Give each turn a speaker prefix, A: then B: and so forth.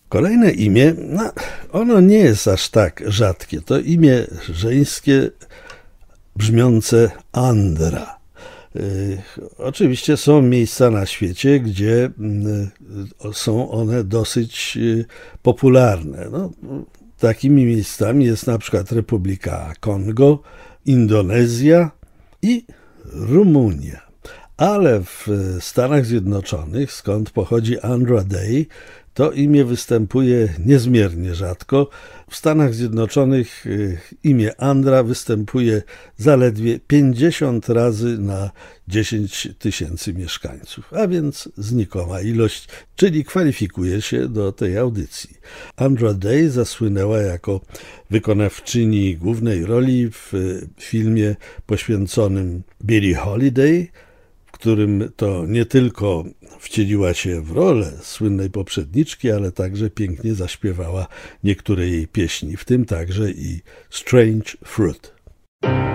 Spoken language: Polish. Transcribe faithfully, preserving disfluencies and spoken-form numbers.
A: Kolejne imię, no, ono nie jest aż tak rzadkie. To imię żeńskie brzmiące Andra. Y, oczywiście są miejsca na świecie, gdzie y, są one dosyć y, popularne. No, takimi miejscami jest na przykład Republika Kongo, Indonezja i Rumunia. Ale w Stanach Zjednoczonych, skąd pochodzi Andra Day, to imię występuje niezmiernie rzadko. W Stanach Zjednoczonych imię Andra występuje zaledwie pięćdziesiąt razy na dziesięć tysięcy mieszkańców, a więc znikoma ilość, czyli kwalifikuje się do tej audycji. Andra Day zasłynęła jako wykonawczyni głównej roli w filmie poświęconym Billie Holiday, w którym to nie tylko wcieliła się w rolę słynnej poprzedniczki, ale także pięknie zaśpiewała niektóre jej pieśni, w tym także i Strange Fruit.